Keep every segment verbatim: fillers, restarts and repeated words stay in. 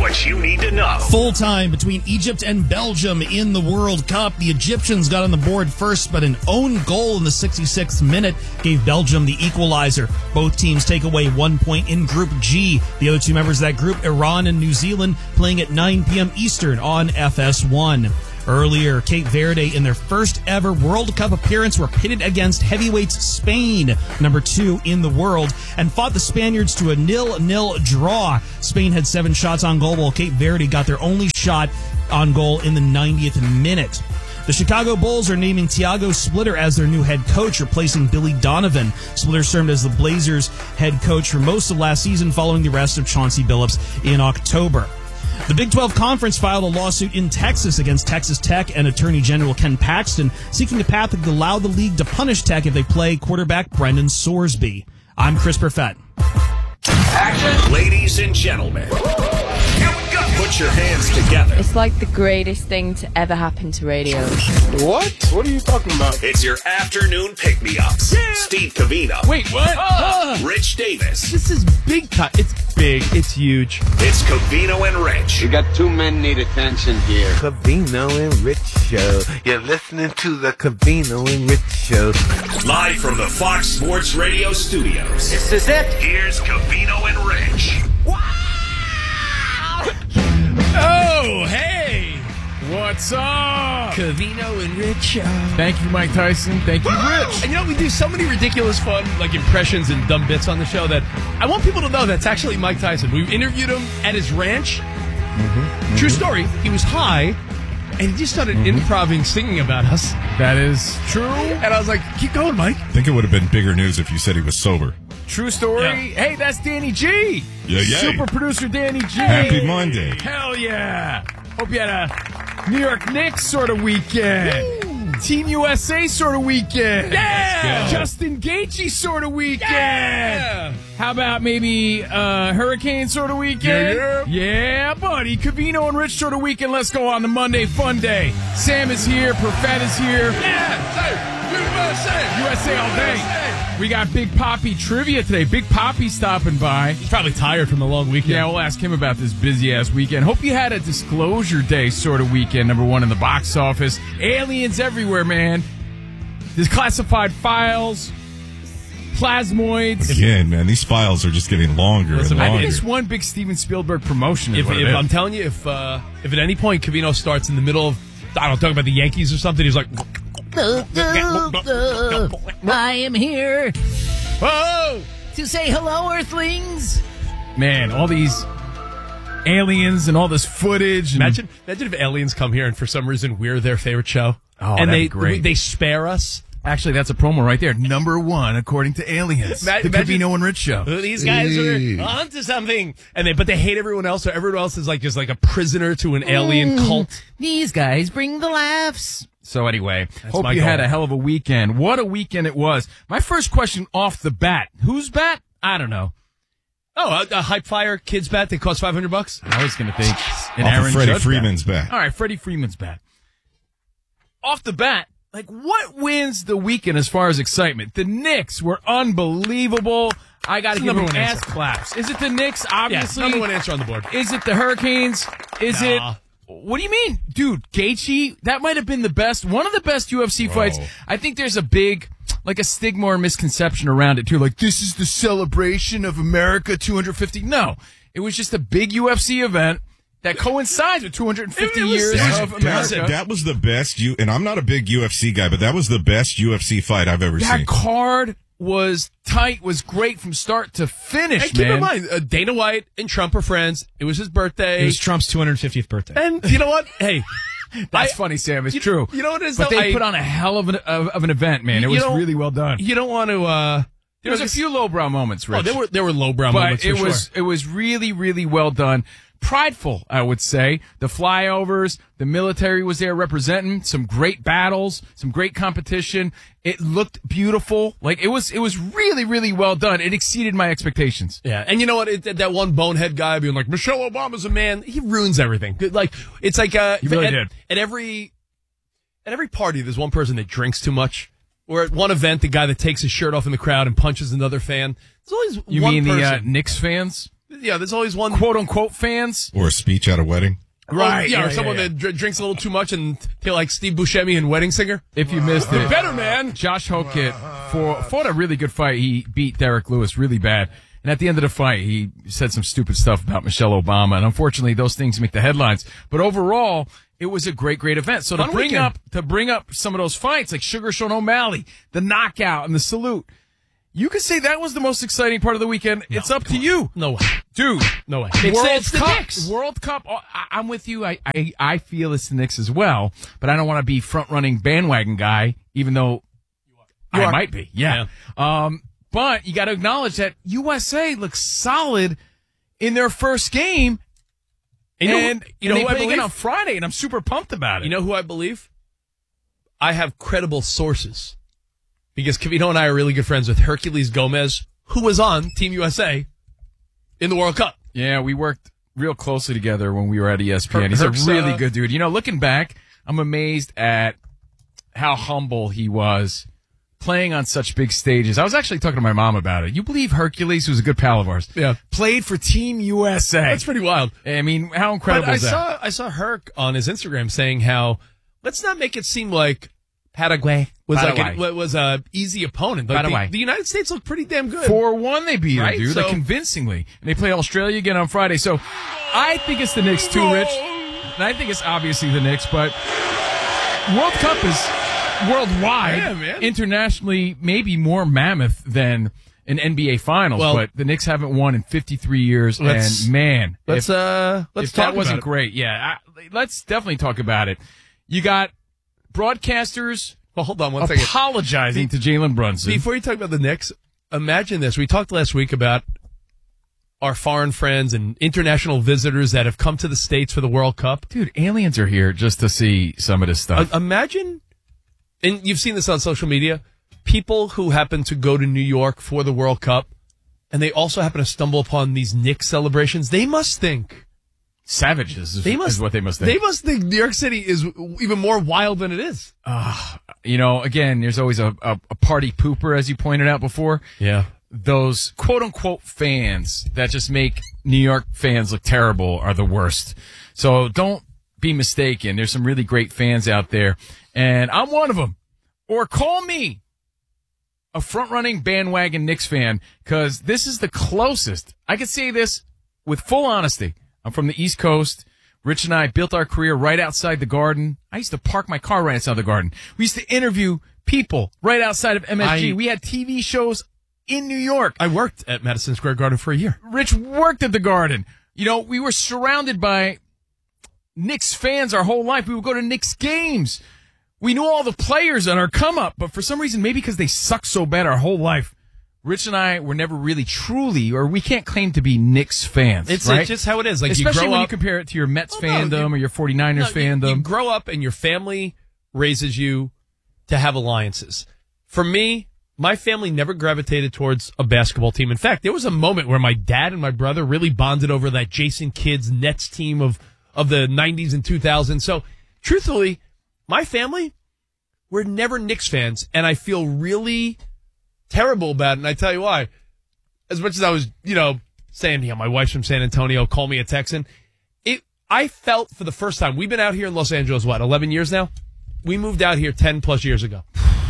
what you need to know. Full time between Egypt and Belgium in the World Cup. The Egyptians got on the board first, but an own goal in the sixty-sixth minute gave Belgium the equalizer. Both teams take away one point in Group G. The other two members of that group, Iran and New Zealand, playing at nine p.m. Eastern on F S one. Earlier, Cape Verde, in their first ever World Cup appearance, were pitted against heavyweights Spain, number two in the world, and fought the Spaniards to a nil-nil draw. Spain had seven shots on goal, while Cape Verde got their only shot on goal in the ninetieth minute. The Chicago Bulls are naming Thiago Splitter as their new head coach, replacing Billy Donovan. Splitter served as the Blazers head coach for most of last season, following the arrest of Chauncey Billups in October. The Big twelve Conference filed a lawsuit in Texas against Texas Tech and Attorney General Ken Paxton, seeking a path that could allow the league to punish Tech if they play quarterback Brendan Sorsby. I'm Chris Perfett. Action! Ladies and gentlemen, here we go. Put your hands together. It's like the greatest thing to ever happen to radio. What? What are you talking about? It's your afternoon pick-me-ups. Yeah. Steve Covino. Wait, what? Uh, Rich Davis. This is big time. It's big. It's huge. It's Covino and Rich. We got two men need attention here. Covino and Rich Show. You're listening to the Covino and Rich Show. Live from the Fox Sports Radio studios. This is it. Here's Covino and Rich. Oh, hey. What's up? Covino and Rich Show. Thank you, Mike Tyson. Thank you, Rich. And you know, we do so many ridiculous fun, like, impressions and dumb bits on the show that I want people to know that's actually Mike Tyson. We interviewed him at his ranch. Mm-hmm. True story. He was high, and he just started mm-hmm. improvising, singing about us. That is true. And I was like, keep going, Mike. I think it would have been bigger news if you said he was sober. True story. Yeah. Hey, that's Danny G. Yeah, yeah. Super producer Danny G. Happy Monday. Hell yeah. Hope you had a New York Knicks sort of weekend. Woo. Team U S A sort of weekend. Yeah. Justin Gaethje sort of weekend. Yeah. How about maybe uh, Hurricane sort of weekend? Yeah, yeah. Yeah, buddy. Covino and Rich sort of weekend. Let's go on the Monday Fun Day. Sam is here. Perfett is here. Yeah. Say, U S A. U S A all day. We got Big Poppy trivia today. Big Poppy stopping by. He's probably tired from the long weekend. Yeah, we'll ask him about this busy-ass weekend. Hope you had a Disclosure Day sort of weekend, number one in the box office. Aliens everywhere, man. Declassified files, plasmoids. Again, man, these files are just getting longer Listen, and I longer. think it's one big Steven Spielberg promotion. Is If, what it if is. I'm telling you, if uh, if at any point Covino starts in the middle of, I don't know, talking about the Yankees or something, he's like, I am here whoa! to say hello, Earthlings. Man, all these aliens and all this footage. And Imagine, imagine if aliens come here and for some reason we're their favorite show. Oh, and that'd they be great. they spare us. Actually, that's a promo right there. Number one, according to aliens. Ma- the imagine- Covino and Rich Show. These guys are onto something, and they but they hate everyone else. So everyone else is like just like a prisoner to an alien cult. These guys bring the laughs. So anyway, That's hope my you goal. had a hell of a weekend. What a weekend it was. My first question off the bat. Whose bat? I don't know. Oh, a, a hype fire kids bat that cost five hundred bucks. I was going to think an Off Aaron of Freddie Judge Freeman's bat. bat. All right, Freddie Freeman's bat. Off the bat, like what wins the weekend as far as excitement? The Knicks were unbelievable. I got to It's give the them number one ass answer. claps. Is it the Knicks? Yeah, Obviously. number one answer on the board. Is it the Hurricanes? Is Nah. it? What do you mean? Dude, Gaethje, that might have been the best, one of the best U F C fights. I think there's a big, like a stigma or misconception around it too. Like, this is the celebration of America two hundred fifty. No, it was just a big U F C event that coincides with two hundred fifty It was- years That, of that, America. that was the best, you, and I'm not a big U F C guy, but that was the best U F C fight I've ever that seen. card was tight, was great from start to finish, And keep man. in mind, uh, Dana White and Trump are friends. It was his birthday. It was Trump's two hundred fiftieth birthday. And you know what? Hey, That's I- funny, Sam. It's you- true. you know what it is, But though? they I- put on a hell of an of, of an event, man. It You was don't- really well done. you don't want to. Uh, There was a few lowbrow moments, Rich. Oh, there were there were lowbrow but moments. For it was sure. it was really really well done. Prideful, I would say. The flyovers, the military was there representing some great battles, some great competition. It looked beautiful. Like it was it was really really well done. It exceeded my expectations. Yeah, and you know what? It, that one bonehead guy being like, Michelle Obama's a man. He ruins everything. Like it's like uh, He really at, did. at every at every party, there's one person that drinks too much. Or at one event, the guy that takes his shirt off in the crowd and punches another fan. There's always You one mean person. the uh, Knicks fans? Yeah, there's always one quote unquote fans or a speech at a wedding. Right, Oh, yeah, yeah, or someone yeah, yeah. that dr- drinks a little too much and feel like Steve Buscemi in Wedding Singer. If you missed it, better man. Josh Hokett for, fought a really good fight. He beat Derek Lewis really bad. And at the end of the fight, he said some stupid stuff about Michelle Obama. And unfortunately, those things make the headlines. But overall, it was a great, great event. So to Fun bring weekend. up, to bring up some of those fights, like Sugar Sean O'Malley, the knockout and the salute, you could say that was the most exciting part of the weekend. No, it's up to on. you. No way. Dude. No way. It's, World it's the Cup. Knicks. World Cup. Oh, I, I'm with you. I, I, I feel it's the Knicks as well, but I don't want to be front running bandwagon guy, even though You I are. might be. Yeah. Um, but you got to acknowledge that U S A looks solid in their first game. You know, and you know and who they I play again believe? on Friday, and I'm super pumped about it. You know who I believe? I have credible sources. Because Cavino and I are really good friends with Hercules Gomez, who was on Team U S A in the World Cup. Yeah, we worked real closely together when we were at E S P N. Her- He's Herc's, a really uh, good dude. You know, looking back, I'm amazed at how humble he was playing on such big stages. I was actually talking to my mom about it. You believe Hercules, who's a good pal of ours, Yeah. played for Team U S A? That's pretty wild. I mean, how incredible But I is that? saw I saw Herc on his Instagram saying how let's not make it seem like Paraguay was Paraguay. like a, was a easy opponent. Like Paraguay. the, the United States looked pretty damn good. four one they beat Right? him, dude, So- like convincingly. And they play Australia again on Friday. So I think it's the Knicks too, Rich. And I think it's obviously the Knicks, but World Cup is worldwide, Yeah, man. internationally, maybe more mammoth than an N B A Finals. Well- but the Knicks haven't won in fifty-three years. Let's- And man, Let's if, uh let's if talk that wasn't about it. great, yeah, I, let's definitely talk about it. You got broadcasters Well, hold on one second. apologizing to Jalen Brunson. Before you talk about the Knicks, imagine this. We talked last week about our foreign friends and international visitors that have come to the States for the World Cup. Dude, aliens are here just to see some of this stuff. Uh, imagine, and you've seen this on social media, people who happen to go to New York for the World Cup, and they also happen to stumble upon these Knicks celebrations. They must think. Savages is, They must, is what they must think. They must think New York City is even more wild than it is. You know, again, there's always a, a, a party pooper, as you pointed out before. Yeah. Those quote unquote fans that just make New York fans look terrible are the worst. So don't be mistaken. There's some really great fans out there, and I'm one of them. Or call me a front-running bandwagon Knicks fan, because this is the closest. I can say this with full honesty. I'm from the East Coast. Rich and I built our career right outside the Garden. I used to park my car right outside the Garden. We used to interview people right outside of M S G. I- we had T V shows in New York. I worked at Madison Square Garden for a year. Rich worked at the Garden. You know, we were surrounded by Knicks fans our whole life. We would go to Knicks games. We knew all the players on our come up, but for some reason, maybe because they sucked so bad our whole life, Rich and I were never really truly, or we can't claim to be Knicks fans. It's, right? it's just how it is. Like Especially you grow when up, you compare it to your Mets Well, no, fandom you- or your 49ers No, you- fandom. You grow up and your family raises you to have alliances. For me, my family never gravitated towards a basketball team. In fact, there was a moment where my dad and my brother really bonded over that Jason Kidd's Nets team of, of the nineties and two thousands. So, truthfully, my family, we're never Knicks fans, and I feel really terrible about it, and I tell you why. As much as I was, you know, saying, you know, my wife's from San Antonio, call me a Texan, it, I felt for the first time, we've been out here in Los Angeles, what, eleven years now? We moved out here ten plus years ago.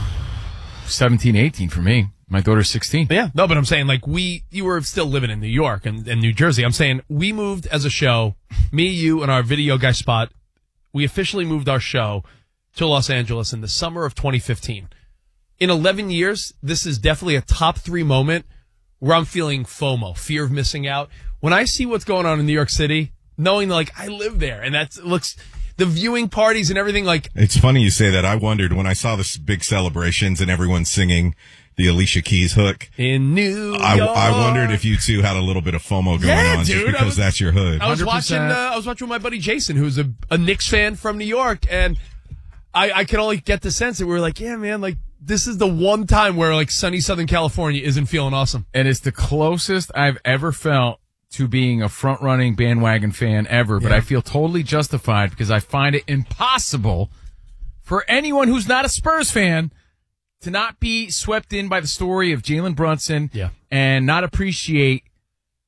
seventeen, eighteen for me. My daughter's sixteen. Yeah. No, but I'm saying, like, we, you were still living in New York and, and New Jersey. I'm saying we moved as a show, me, you, and our video guy Spot, we officially moved our show to Los Angeles in the summer of twenty fifteen. In eleven years, this is definitely a top three moment where I'm feeling FOMO, fear of missing out. When I see what's going on in New York City, knowing, like, I live there, and that looks, the viewing parties and everything, like, It's funny you say that. I wondered when I saw this big celebrations and everyone singing the Alicia Keys hook. in New York. I, I wondered if you two had a little bit of FOMO going Yeah, on dude, just I because was- that's your hood. I was one hundred percent. watching. Uh, I was watching with my buddy Jason, who's a, a Knicks fan from New York, and I, I could only get the sense that we were like, yeah, man, like this is the one time where like sunny Southern California isn't feeling awesome. And it's the closest I've ever felt to being a front-running bandwagon fan ever, but Yeah. I feel totally justified because I find it impossible for anyone who's not a Spurs fan to not be swept in by the story of Jalen Brunson Yeah. and not appreciate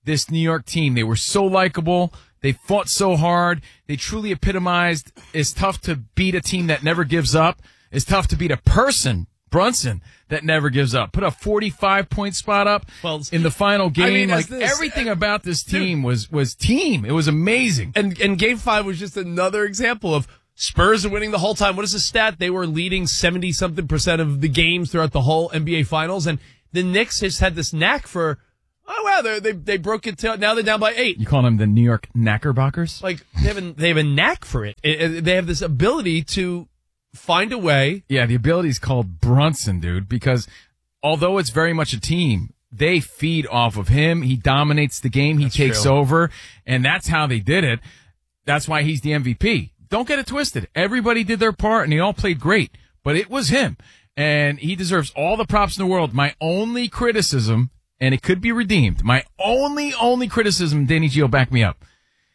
this New York team. They were so likable. They fought so hard. They truly epitomized it's tough to beat a team that never gives up. It's tough to beat a person, Brunson, that never gives up. Put a forty-five point spot up well, in the final game. I mean, like this, everything about this team was was team. It was amazing. And and Game Five was just another example of Spurs are winning the whole time. What is the stat? They were leading seventy something percent of the games throughout the whole N B A Finals, and the Knicks has had this knack for. Oh wow, they they they broke it to now they're down by eight. You call them the New York Knickerbockers? Like they have a, they have a knack for it. It, it. They have this ability to find a way. Yeah, the ability is called Brunson, dude. Because although it's very much a team, they feed off of him. He dominates the game. He That's takes true. over, and that's how they did it. That's why he's the M V P. Don't get it twisted. Everybody did their part, and they all played great. But it was him, and he deserves all the props in the world. My only criticism. And it could be redeemed. My only, only criticism, Danny G will back me up,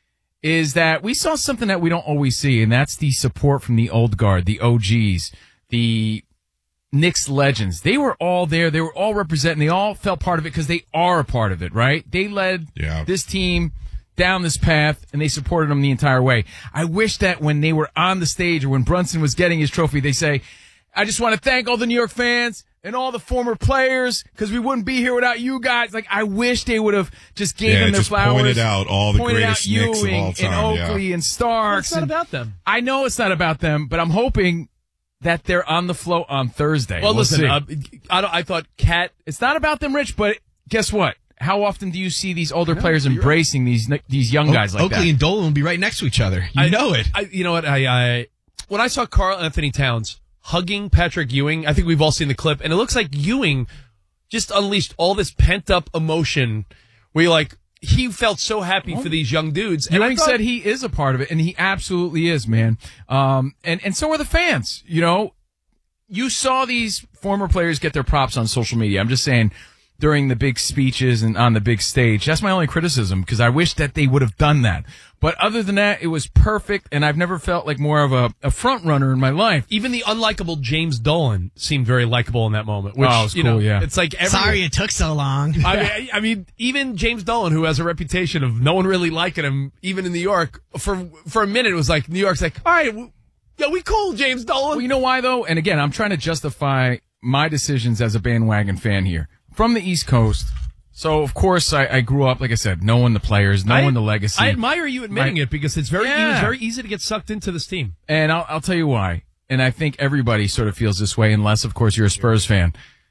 is that we saw something that we don't always see, and that's the support from the old guard, the O Gs, the Knicks legends. They were all there. They were all representing. They all felt part of it because they are a part of it, right? They led yeah. this team down this path, and they supported them the entire way. I wish that when they were on the stage or when Brunson was getting his trophy, they say, I just want to thank all the New York fans and all the former players, because we wouldn't be here without you guys. Like, I wish they would have just gave yeah, them their just flowers. pointed out all the pointed greatest out Knicks of Ewing all time. and Oakley yeah. and Starks. Well, it's not and, about them. I know it's not about them, but I'm hoping that they're on the float on Thursday. Well, we'll listen, uh, see. I, don't, I thought Cat. It's not about them, Rich, but guess what? How often do you see these older players embracing these these young guys like Oakley that? Oakley and Dolan will be right next to each other. You I, know it. I, you know what? I, I when I saw Karl Anthony Towns hugging Patrick Ewing, I think we've all seen the clip, and it looks like Ewing just unleashed all this pent up emotion. Where you're like, he felt so happy for these young dudes. And Ewing I thought, said he is a part of it, and he absolutely is, man. Um, and and so are the fans. You know, you saw these former players get their props on social media. I'm just saying, during the big speeches and on the big stage. That's my only criticism, because I wish that they would have done that. But other than that, it was perfect, and I've never felt like more of a, a front runner in my life. even the unlikable James Dolan seemed very likable in that moment. Which, Oh, it was you cool, know, yeah. It's like every, Sorry it took so long. I mean, I mean, even James Dolan, who has a reputation of no one really liking him, even in New York, for for a minute it was like New York's like, all right, w- yeah, we cool, James Dolan. Well, you know why, though? And again, I'm trying to justify my decisions as a bandwagon fan here. From the East Coast. So, of course, I, I grew up, like I said, knowing the players, knowing I, the legacy. I admire you admitting My- it, because it's very Yeah. it was very easy to get sucked into this team. And I'll, I'll tell you why. And I think everybody sort of feels this way, unless, of course, you're a Spurs fan.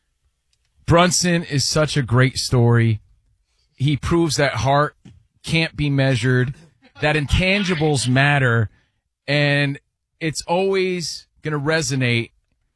Brunson is such a great story. He proves that heart can't be measured, that intangibles matter, and it's always going to resonate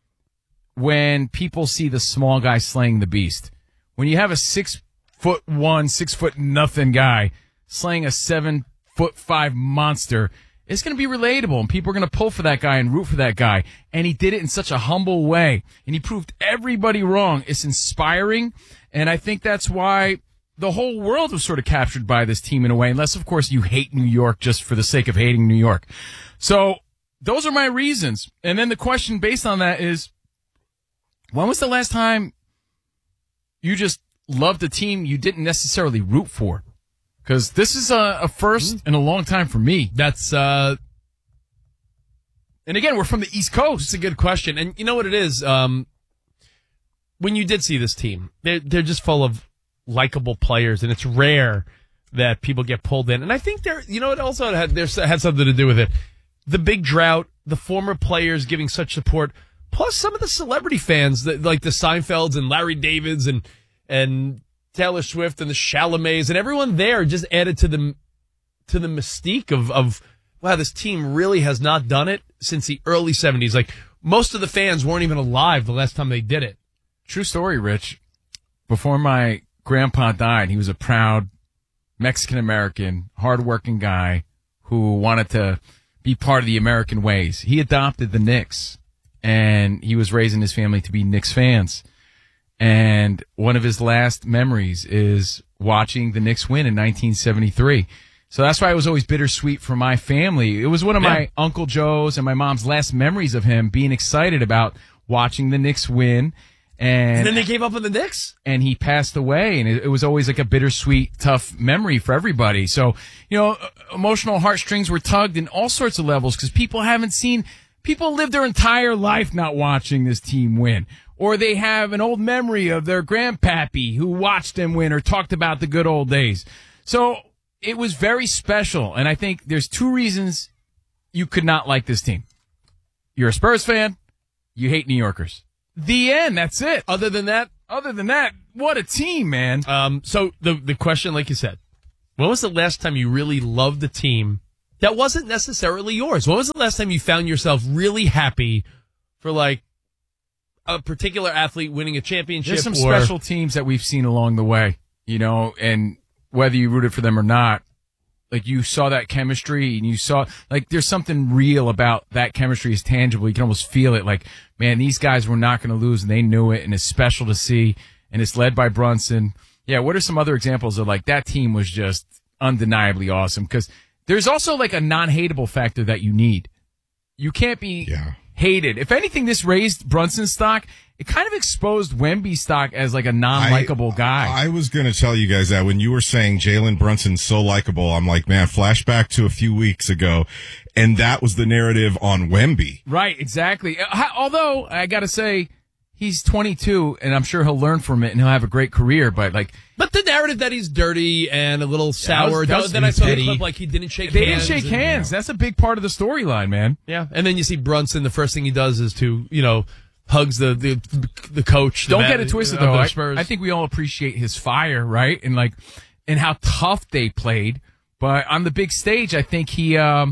when people see the small guy slaying the beast. When you have a six foot one, six foot nothing guy slaying a seven foot five monster, it's going to be relatable, and people are going to pull for that guy and root for that guy. And he did it in such a humble way, and he proved everybody wrong. It's inspiring, and I think that's why the whole world was sort of captured by this team in a way, unless, of course, you hate New York just for the sake of hating New York. So those are my reasons. And then the question based on that is, when was the last time you just loved a team you didn't necessarily root for? Because this is a, a first in a long time for me. That's uh And again, we're from the East Coast. It's a good question. And you know what it is? Um, when you did see this team, they're, they're just full of likable players, and it's rare that people get pulled in. And I think they're, you know, it also had, there's, had something to do with it. The big drought, the former players giving such support, plus some of the celebrity fans, that, like the Seinfelds and Larry Davids and and Taylor Swift and the Chalamets and everyone there, just added to the to the mystique of, of wow, this team really has not done it since the early seventies. Like, most of the fans weren't even alive the last time they did it. True story, Rich. Before my grandpa died, he was a proud Mexican-American, hardworking guy who wanted to be part of the American ways. He adopted the Knicks, and he was raising his family to be Knicks fans. And one of his last memories is watching the Knicks win in nineteen seventy-three. So that's why it was always bittersweet for my family. It was one of Yeah. my Uncle Joe's and my mom's last memories of him being excited about watching the Knicks win. And, And then they gave up on the Knicks? And he passed away, and it, it was always like a bittersweet, tough memory for everybody. So, you know, emotional heartstrings were tugged in all sorts of levels because people haven't seen, people live their entire life not watching this team win. Or they have an old memory of their grandpappy who watched them win or talked about the good old days. So it was very special, and I think there's two reasons you could not like this team. You're a Spurs fan, you hate New Yorkers. The end. That's it. Other than that, Other than that, what a team, man. um, so the the question, like you said, when was the last time you really loved a team that wasn't necessarily yours? When was the last time you found yourself really happy for like a particular athlete winning a championship? There's some or, special teams that we've seen along the way, you know, and whether you rooted for them or not, like you saw that chemistry and you saw, like, there's something real about that chemistry is tangible. You can almost feel it. Like, man, these guys were not going to lose and they knew it, and it's special to see. And it's led by Brunson. Yeah. What are some other examples of like that team was just undeniably awesome? Because there's also like a non-hateable factor that you need. You can't be Yeah. hated. If anything, this raised Brunson's stock. It kind of exposed Wemby's stock as like a non-likable guy. I was going to tell you guys that when you were saying Jalen Brunson's so likable, I'm like, man, flashback to a few weeks ago, and that was the narrative on Wemby. Right, exactly. Uh, Although, I got to say, he's twenty-two, and I'm sure he'll learn from it, and he'll have a great career, but like... But the narrative that he's dirty and a little sour, that was- then I saw the petty. clip like he didn't shake They hands. didn't shake and, hands. That's a big part of the storyline, man. Yeah, and then you see Brunson, the first thing he does is to, you know, hugs the the, the coach. Don't the get man- it twisted, of though. the I, Spurs. I think we all appreciate his fire, right? And like, and how tough they played. But on the big stage, I think he um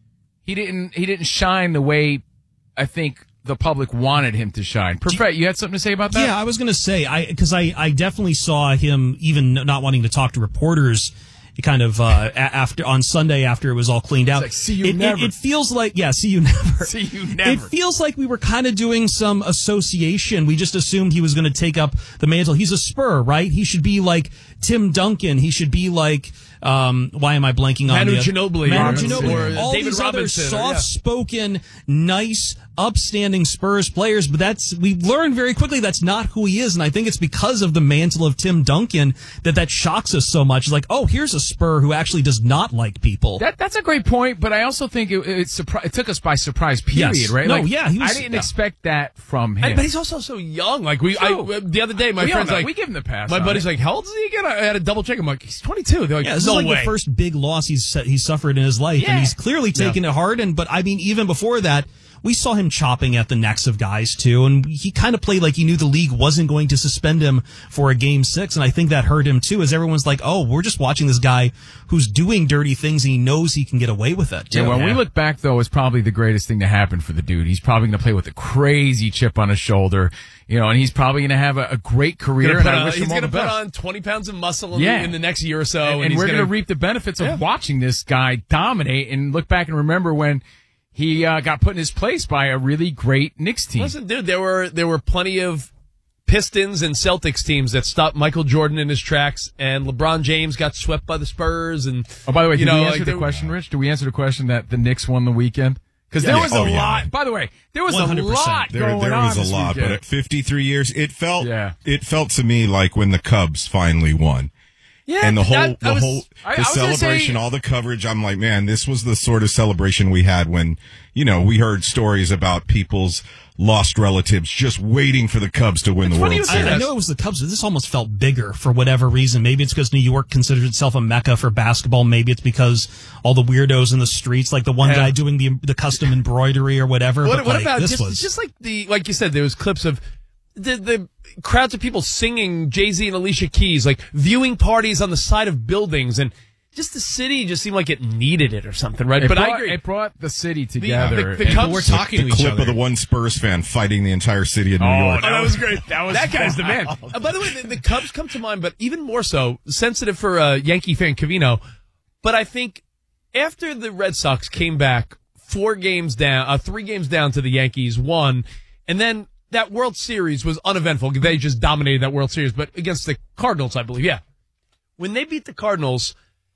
he didn't he didn't shine the way I think the public wanted him to shine. Perfect. You had something to say about that? Yeah, I was going to say, I because I, I definitely saw him even not wanting to talk to reporters kind of uh, a- after on Sunday after it was all cleaned out. It's like, see you it, it- never. It, feels like, yeah, see you never. See you never. It feels like we were kind of doing some association. We just assumed he was going to take up the mantle. He's a Spur, right? He should be like Tim Duncan. He should be like, um, why am I blanking on Manu the Ginobili Manu Robinson. Ginobili. Or All David these Robinson, other or- yeah. soft-spoken, nice, upstanding Spurs players, but that's we learned very quickly that's not who he is, and I think it's because of the mantle of Tim Duncan that that shocks us so much. It's like, oh, here's a Spur who actually does not like people. That that's a great point, but I also think it it, surpri- it took us by surprise. Period, Yes. right? No, Like, yeah, he was- I didn't yeah. expect that from him. And- but he's also so young. Like we, I, True. the other day, my We all friend's know. like, We give him the pass My on buddy's it. like, how old is he again? I had to double check. I'm like, he's twenty-two. They're like, Yeah, this no is like way. the first big loss he's he's suffered in his life, Yeah. and he's clearly taken it hard. And but I mean, even before that, we saw him chopping at the necks of guys too, and he kind of played like he knew the league wasn't going to suspend him for a game six, and I think that hurt him too. As everyone's like, oh, we're just watching this guy who's doing dirty things, and he knows he can get away with it. Too. Yeah, when we look back, though, it's probably the greatest thing to happen for the dude. He's probably going to play with a crazy chip on his shoulder, you know, and he's probably going to have a, a great career. Gonna And put I on- wish he's him all going the to put best. on twenty pounds of muscle in, Yeah. the, in the next year or so. and, and he's we're going to reap the benefits of Yeah. watching this guy dominate and look back and remember when he uh, got put in his place by a really great Knicks team. Listen, dude, there were there were plenty of Pistons and Celtics teams that stopped Michael Jordan in his tracks, and LeBron James got swept by the Spurs. And Oh, by the way, you did know, we answer like, the there- question, Rich? Did we answer the question that the Knicks won the weekend? Because there Yeah. was a Oh, yeah. lot. By the way, there was one hundred a percent. lot There, going there on was a this lot, weekend. but at fifty-three years, it felt, Yeah. it felt to me like when the Cubs finally won. Yeah, And the whole, that- I the was- whole, I- I the was gonna celebration, say- all the coverage. I'm like, man, this was the sort of celebration we had when, you know, we heard stories about people's lost relatives just waiting for the Cubs to win the funny World you say Series. I, I know it was the Cubs, but this almost felt bigger for whatever reason. Maybe it's because New York considers itself a mecca for basketball. Maybe it's because all the weirdos in the streets, like the one Yeah. guy doing the the custom embroidery or whatever. What, but what like, about this just was just like the like you said, there was clips of the the crowds of people singing Jay-Z and Alicia Keys, like viewing parties on the side of buildings, and just the city just seemed like it needed it or something, right? It but brought, I agree. it brought the city together. the- the and- Cubs we're talking the to each clip other. of the one Spurs fan fighting the entire city of New Oh, York. that was great. That was that guy's the man. Uh, by the way, the, the Cubs come to mind, but even more so, sensitive for a Yankee fan, Cavino. But I think after the Red Sox came back four games down, uh, three games down to the Yankees, won, and then that World Series was uneventful. They just dominated that World Series, but against the Cardinals, I believe. Yeah, when they beat the Cardinals,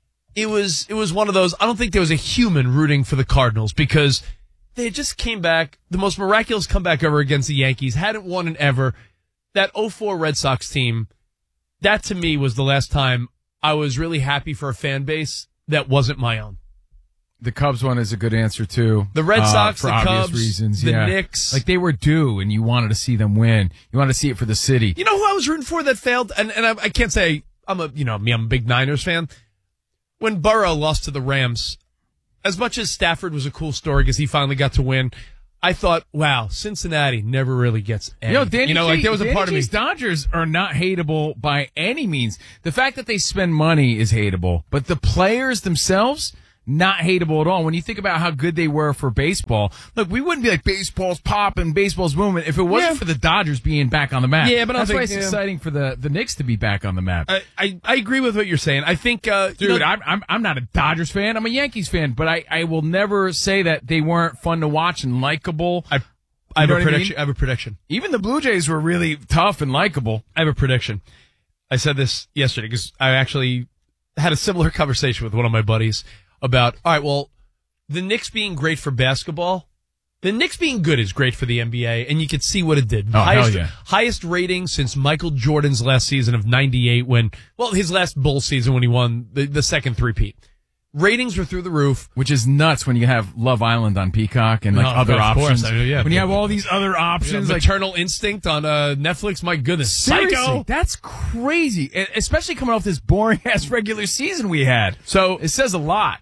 it was it was one of those. I don't think there was a human rooting for the Cardinals because they just came back, the most miraculous comeback ever against the Yankees, hadn't won in ever. that oh four Red Sox team, that to me was the last time I was really happy for a fan base that wasn't my own. The Cubs one is a good answer too. The Red Sox, uh, for the obvious Cubs, reasons, the yeah. Knicks. Like they were due, and you wanted to see them win. You wanted to see it for the city. You know who I was rooting for that failed? And and I, I can't say I'm a you know me I'm a big Niners fan. When Burrow lost to the Rams, as much as Stafford was a cool story because he finally got to win, I thought, wow, Cincinnati never really gets any. You know, Danny you know, G, like there was a Danny part of me. G's Dodgers are not hateable by any means. The fact that they spend money is hateable, but the players themselves, not hateable at all. When you think about how good they were for baseball, look, we wouldn't be like baseball's popping, baseball's booming if it wasn't Yeah. for the Dodgers being back on the map. Yeah, but I that's think, why it's yeah. exciting for the, the Knicks to be back on the map. I, I, I agree with what you're saying. I think, uh, Dude, you know, I'm, I'm I'm not a Dodgers fan. I'm a Yankees fan, but I, I will never say that they weren't fun to watch and likable. I, I have know a what I prediction. mean? I have a prediction. Even the Blue Jays were really tough and likable. I have a prediction. I said this yesterday because I actually had a similar conversation with one of my buddies about, all right, well, the Knicks being great for basketball, the Knicks being good is great for the N B A, and you could see what it did. Oh, highest, hell yeah. highest rating since Michael Jordan's last season of ninety-eight when, well, his last Bulls season when he won the, the second three-peat. Ratings were through the roof. Which is nuts when you have Love Island on Peacock and like No, other of options. course, I mean, yeah. When you have all these other You know, options, like Maternal Instinct on uh, Netflix, my goodness. seriously, Psycho. that's crazy. E- Especially coming off this boring ass regular season we had. So It says a lot.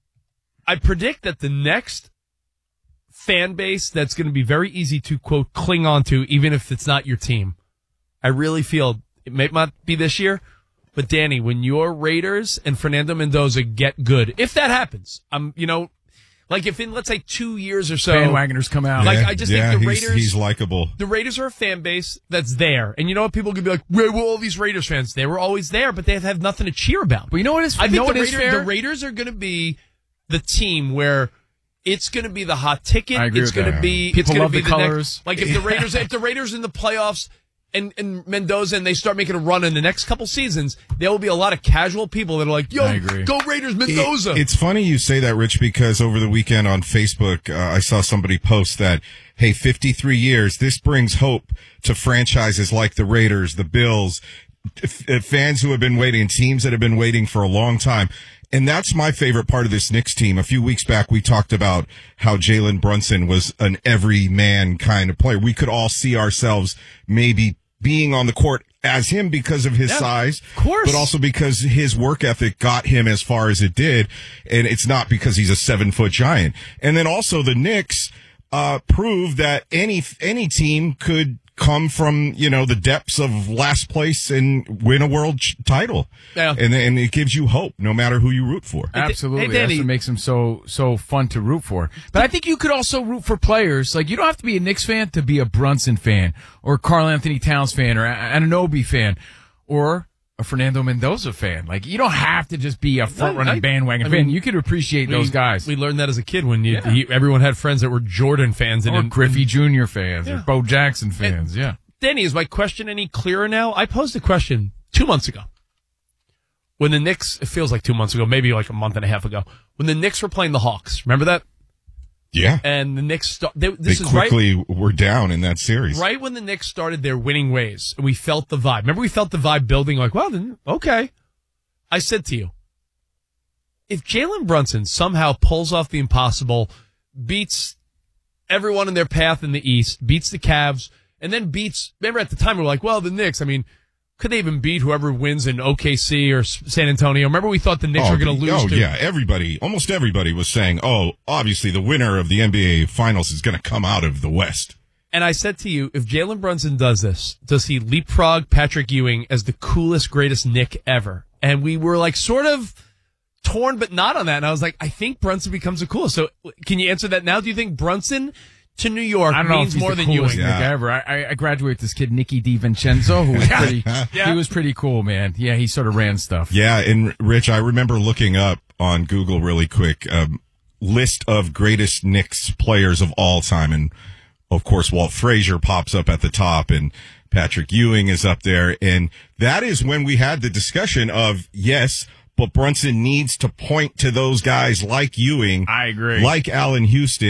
I predict that the next fan base that's going to be very easy to, quote, cling on to, even if it's not your team. I really feel it may not be this year, but Danny, when your Raiders and Fernando Mendoza get good, if that happens, I'm, you know, like if in, let's say, two years or so. Bandwagoners come out. Like, I just yeah, think the he's, Raiders. he's likable. The Raiders are a fan base that's there. And you know what? People could be like, where were all these Raiders fans? They were always there, but they have nothing to cheer about. But you know what is? I you think know the, what is Raiders, fair? the Raiders are going to be the team where it's going to be the hot ticket. I agree it's with going to that. be People it's gonna love be the next- colors. like if the Raiders, if the Raiders in the playoffs and, and Mendoza and they start making a run in the next couple seasons, there will be a lot of casual people that are like, "Yo, I agree. go Raiders, Mendoza." It- it's funny you say that, Rich, because over the weekend on Facebook, uh, I saw somebody post that, hey, fifty-three years, this brings hope to franchises like the Raiders, the Bills, f- uh, fans who have been waiting, teams that have been waiting for a long time. And that's my favorite part of this Knicks team. A few weeks back, we talked about how Jalen Brunson was an everyman kind of player. We could all see ourselves maybe being on the court as him because of his Yeah, size, of course. but also because his work ethic got him as far as it did. And it's not because he's a seven foot giant. And then also the Knicks, uh, proved that any, any team could come from, you know, the depths of last place and win a world ch- title. Yeah. And, and it gives you hope no matter who you root for. Absolutely. Hey, Danny. That's what makes him so so fun to root for. But I think you could also root for players. Like, you don't have to be a Knicks fan to be a Brunson fan or Karl Anthony Towns fan or a- Anunoby fan or a Fernando Mendoza fan. Like, you don't have to just be a front-running I- bandwagon I fan. mean, You could appreciate those We- guys. We learned that as a kid when you, Yeah. he, everyone had friends that were Jordan fans and or and- Griffey Junior fans or Yeah. Bo Jackson fans. yeah. Danny, is my question any clearer now? I posed a question two months ago. When the Knicks, it feels like two months ago, maybe like a month and a half ago, when the Knicks were playing the Hawks. Remember that? Yeah. And the Knicks, start, they, They this is right, quickly were down in that series. right when the Knicks started their winning ways. And we felt the vibe. Remember we felt the vibe building like, well, then, okay. I said to you, if Jalen Brunson somehow pulls off the impossible, beats everyone in their path in the East, beats the Cavs, and then beats, remember at the time we were like, well, the Knicks, I mean, could they even beat whoever wins in O K C or San Antonio? Remember we thought the Knicks Oh, were going to lose oh to. yeah, everybody, almost everybody was saying, oh, obviously the winner of the N B A Finals is going to come out of the West. And I said to you, if Jalen Brunson does this, does he leapfrog Patrick Ewing as the coolest, greatest Knick ever? And we were like sort of torn, but not on that. And I was like, I think Brunson becomes the coolest. So can you answer that now? Do you think Brunson to New York I don't know if means he's more the than coolest Ewing? Knick Yeah. ever. I, I, I graduated this kid, Nicky DiVincenzo, who was pretty, Yeah. he was pretty cool, man. Yeah, he sort of ran stuff. Yeah, and Rich, I remember looking up on Google really quick, um, list of greatest Knicks players of all time. And of course, Walt Frazier pops up at the top and Patrick Ewing is up there. And that is when we had the discussion of, yes, but Brunson needs to point to those guys like Ewing. I agree. Like Allen Houston,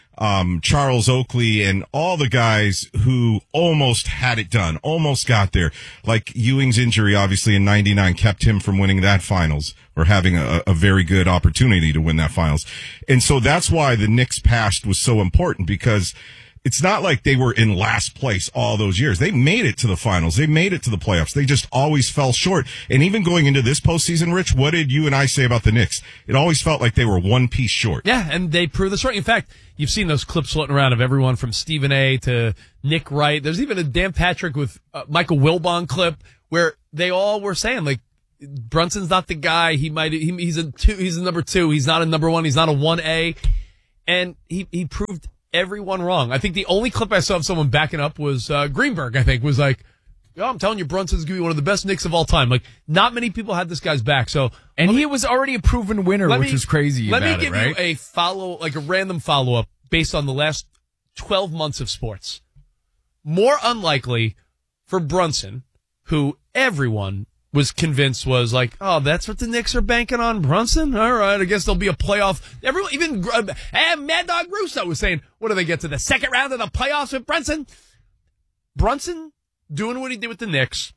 um, Charles Oakley, and all the guys who almost had it done, almost got there. Like Ewing's injury, obviously, in ninety-nine kept him from winning that finals or having a, a very good opportunity to win that finals. And so that's why the Knicks past was so important, because it's not like they were in last place all those years. They made it to the finals. They made it to the playoffs. They just always fell short. And even going into this postseason, Rich, what did you and I say about the Knicks? It always felt like they were one piece short. Yeah, and they proved this right. In fact, you've seen those clips floating around of everyone from Stephen A. to Nick Wright. There's even a Dan Patrick with uh, Michael Wilbon clip where they all were saying, like, Brunson's not the guy. He might, he, he's a two, he's a number two. He's not a number one. He's not a one A. And he, he proved everyone wrong. I think the only clip I saw of someone backing up was uh, Greenberg, I think, was like, oh, I'm telling you, Brunson's going to be one of the best Knicks of all time. Like, not many people had this guy's back. So, And he me, was already a proven winner, which me, was crazy Let about me give it, right? you a follow, like a random follow-up based on the last twelve months of sports. More unlikely for Brunson, who everyone was convinced was like, oh, that's what the Knicks are banking on, Brunson? All right, I guess there'll be a playoff. Everyone, even uh, and Mad Dog Russo was saying, what do they get to the second round of the playoffs with Brunson? Brunson doing what he did with the Knicks,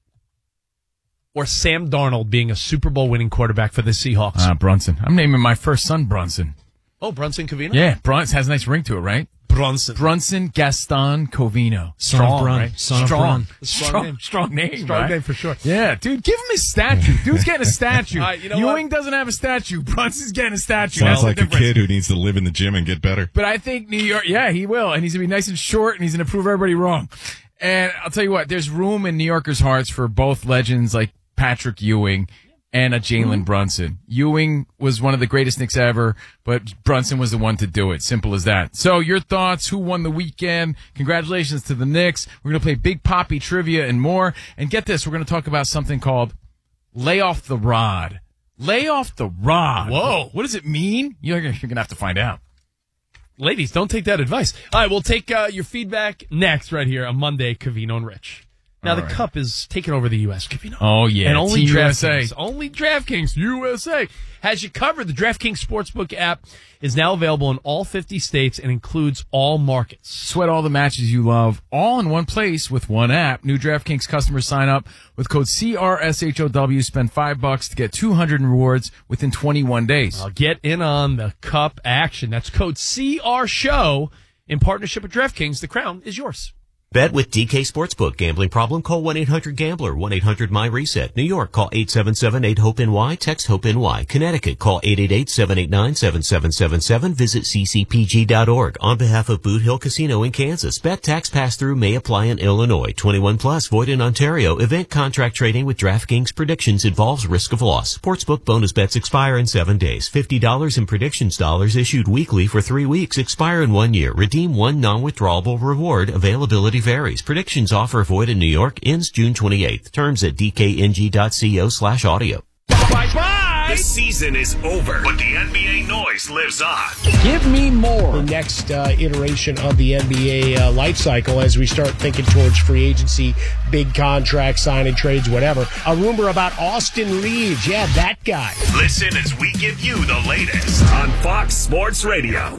or Sam Darnold being a Super Bowl winning quarterback for the Seahawks? Ah, Brunson. I'm naming my first son Brunson. Oh, Brunson Covino? Yeah, Brunson has a nice ring to it, right? Brunson. Brunson Gaston Covino. Son of Strong, Brun. right? Son of strong. Brun. Strong, Strong name. strong name. Strong right? name for sure. Yeah, dude, give him his statue. Dude's getting a statue. All right, you know Ewing what? doesn't have a statue. Brunson's getting a statue. Sounds That's the like a difference. kid who needs to live in the gym and get better. But I think New York, yeah, he will. And he's going to be nice and short, and he's going to prove everybody wrong. And I'll tell you what, there's room in New Yorkers' hearts for both legends like Patrick Ewing and a Jalen mm-hmm. Brunson. Ewing was one of the greatest Knicks ever, but Brunson was the one to do it. Simple as that. So your thoughts, who won the weekend? Congratulations to the Knicks. We're going to play Big Poppy trivia and more. And get this, we're going to talk about something called Lay Off the Rod. Lay off the rod. Whoa. What does it mean? You're, you're going to have to find out. Ladies, don't take that advice. All right, we'll take uh, your feedback next right here on Monday, Covino and Rich. Now, All the right. Cup is taking over the U S, Covino. Oh, yeah. And only Team U S A. DraftKings. Only DraftKings U S A has you covered. The DraftKings Sportsbook app is now available in all fifty states and includes all markets. Sweat all the matches you love, all in one place with one app. New DraftKings customers sign up with code C R S H O W. Spend five bucks to get two hundred in rewards within twenty-one days. I'll get in on the Cup action. That's code C R SHOW in partnership with DraftKings. The crown is yours. Bet with D K Sportsbook. Gambling problem? Call one eight hundred gambler. one eight hundred my reset. New York, call eight seven seven eight hope N Y. Text HOPE-NY. Connecticut, call eight eight eight seven eight nine seven seven seven seven. Visit c c p g dot org. On behalf of Boot Hill Casino in Kansas, bet tax pass-through may apply in Illinois. twenty-one plus, void in Ontario. Event contract trading with DraftKings predictions involves risk of loss. Sportsbook bonus bets expire in seven days. fifty dollars in predictions dollars issued weekly for three weeks. Expire in one year. Redeem one non-withdrawable reward. Availability varies. Predictions offer void in New York. Ends June twenty-eighth. Terms at d k n g dot co slash audio. Bye bye. The season is over, but the N B A noise lives on. Give me more. The next uh, iteration of the N B A uh, life cycle as we start thinking towards free agency, big contracts, signing trades, whatever. A rumor about Austin Reeves. Yeah, that guy. Listen as we give you the latest on Fox Sports Radio.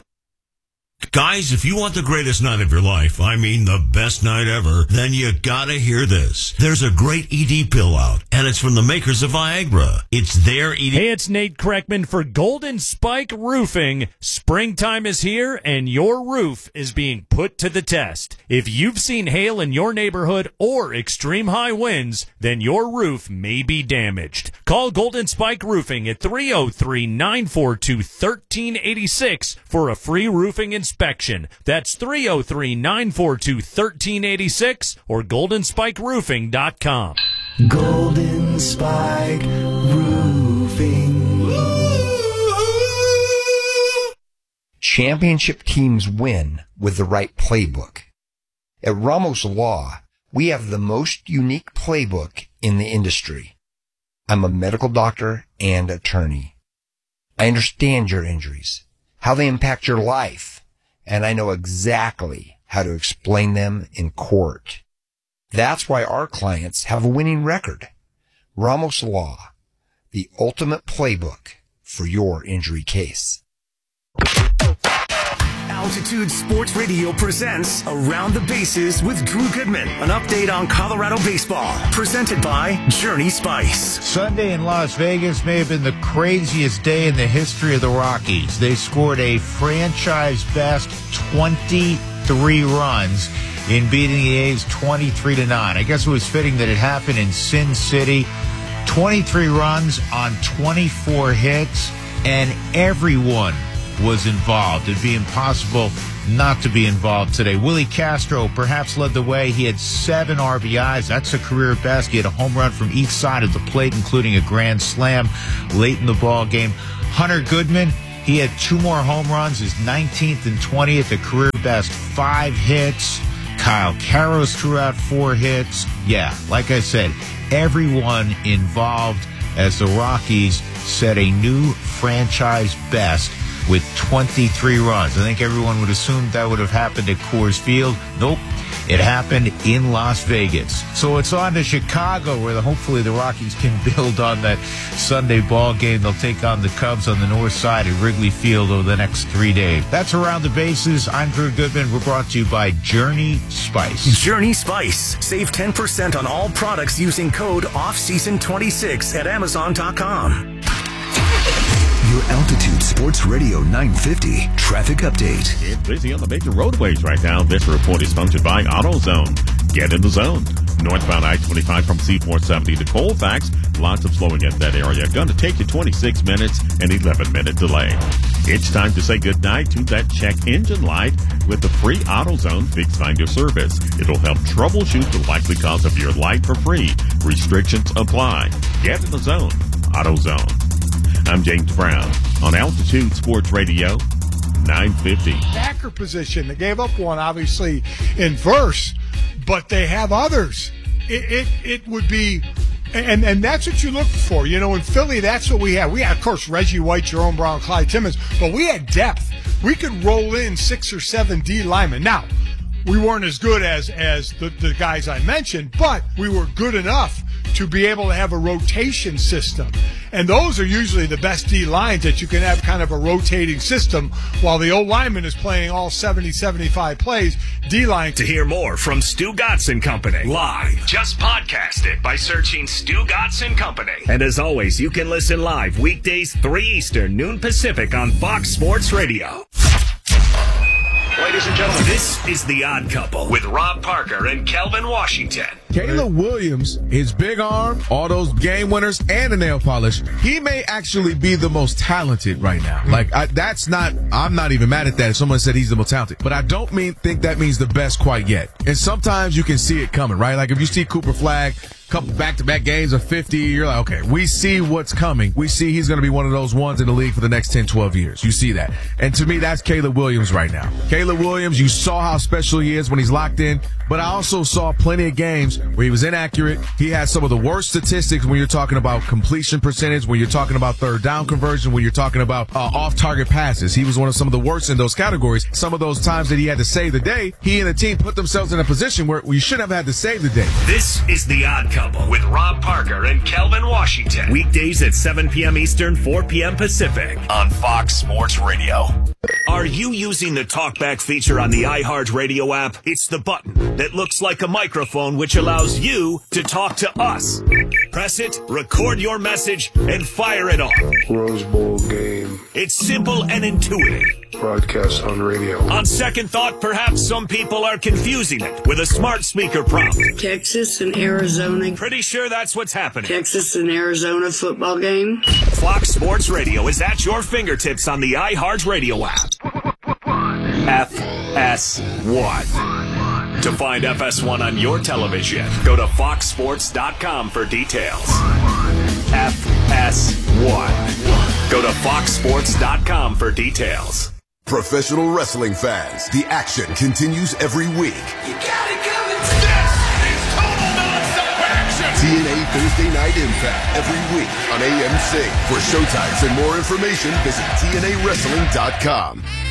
Guys, if you want the greatest night of your life, I mean the best night ever, then you gotta hear this. There's a great E D pill out, and it's from the makers of Viagra. It's their E D. Hey, it's Nate Kreckman for Golden Spike Roofing. Springtime is here, and your roof is being put to the test. If you've seen hail in your neighborhood or extreme high winds, then your roof may be damaged. Call Golden Spike Roofing at three oh three, nine four two, one three eight six for a free roofing inspection. That's three oh three, nine four two, one three eight six or golden spike roofing dot com. Golden Spike Roofing. Championship teams win with the right playbook. At Ramos Law, we have the most unique playbook in the industry. I'm a medical doctor and attorney. I understand your injuries, how they impact your life, and I know exactly how to explain them in court. That's why our clients have a winning record. Ramos Law, the ultimate playbook for your injury case. Altitude Sports Radio presents Around the Bases with Drew Goodman. An update on Colorado baseball. Presented by Journey Spice. Sunday in Las Vegas may have been the craziest day in the history of the Rockies. They scored a franchise-best twenty-three runs in beating the A's twenty-three to nine. I guess it was fitting that it happened in Sin City. twenty-three runs on twenty-four hits, and everyone was involved. It'd be impossible not to be involved today. Willie Castro perhaps led the way. He had seven R B Is. That's a career best. He had a home run from each side of the plate, including a grand slam late in the ball game. Hunter Goodman, he had two more home runs, his nineteenth and twentieth, a career best, five hits. Kyle Karros threw out four hits. Yeah, like I said, everyone involved as the Rockies set a new franchise best with twenty-three runs. I think everyone would assume that would have happened at Coors Field. Nope. It happened in Las Vegas. So it's on to Chicago, where the, hopefully the Rockies can build on that Sunday ball game. They'll take on the Cubs on the north side at Wrigley Field over the next three days. That's Around the Bases. I'm Drew Goodman. We're brought to you by Journey Spice. Journey Spice. Save ten percent on all products using code off season twenty-six at amazon dot com. Your Altitude Sports Radio nine fifty traffic update. It's busy on the major roadways right now. This report is sponsored by AutoZone. Get in the zone. Northbound I twenty-five from C four seventy to Colfax. Lots of slowing in that area. Going to take you twenty-six minutes and eleven minute delay. It's time to say goodnight to that check engine light with the free AutoZone Fix Finder service. It'll help troubleshoot the likely cause of your light for free. Restrictions apply. Get in the zone. AutoZone. I'm James Brown on Altitude Sports Radio nine fifty. Backer position. They gave up one, obviously, in verse, but they have others. It it, it would be, and, and that's what you look for. You know, in Philly, that's what we had. We had, of course, Reggie White, Jerome Brown, Clyde Timmons, but we had depth. We could roll in six or seven D linemen. Now, we weren't as good as, as the, the guys I mentioned, but we were good enough to be able to have a rotation system. And those are usually the best D lines, that you can have kind of a rotating system while the old lineman is playing all seventy, seventy-five plays. D line. To hear more from Stu Gatz and Company live, just podcast it by searching Stu Gatz and Company. And as always, you can listen live weekdays three Eastern, noon Pacific on Fox Sports Radio. Ladies and gentlemen, this is The Odd Couple with Rob Parker and Kelvin Washington. Caleb Williams, his big arm, all those game winners, and the nail polish, he may actually be the most talented right now. Like, I, that's not, I'm not even mad at that if someone said he's the most talented. But I don't mean think that means the best quite yet. And sometimes you can see it coming, right? Like, if you see Cooper Flagg, couple back-to-back games of fifty, you're like, okay, we see what's coming. We see he's going to be one of those ones in the league for the next ten, twelve years. You see that. And to me, that's Caleb Williams right now. Caleb Williams, you saw how special he is when he's locked in, but I also saw plenty of games where he was inaccurate. He had some of the worst statistics when you're talking about completion percentage, when you're talking about third down conversion, when you're talking about uh, off-target passes. He was one of some of the worst in those categories. Some of those times that he had to save the day, he and the team put themselves in a position where we should have had to save the day. This is The Odd Couple with Rob Parker and Kelvin Washington. Weekdays at seven p.m. Eastern, four p.m. Pacific on Fox Sports Radio. Are you using the TalkBack feature on the iHeartRadio app? It's the button that looks like a microphone, which allows you to talk to us. Press it, record your message, and fire it off. Rose Bowl game. It's simple and intuitive. Broadcast on radio. On second thought, perhaps some people are confusing it with a smart speaker prompt. Texas and Arizona. Pretty sure that's what's happening. Texas and Arizona football game. Fox Sports Radio is at your fingertips on the iHeartRadio app. F S one. To find F S one on your television, go to fox sports dot com for details. F S one. Go to fox sports dot com for details. Professional wrestling fans, the action continues every week. You got it coming. This is total non-stop action. T N A Thursday Night Impact every week on A M C. For showtimes and more information, visit T N A wrestling dot com.